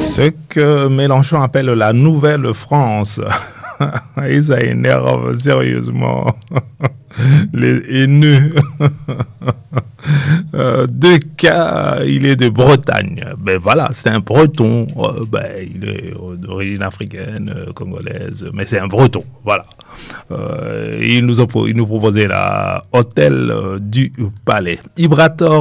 Ce que Mélenchon appelle la Nouvelle France. Et ça énerve sérieusement les haineux. Deux cas, il est de Bretagne. Ben voilà, c'est un breton. Il est d'origine africaine, congolaise, mais c'est un breton. Voilà. Il nous proposait la Hôtel du Palais. Ibrator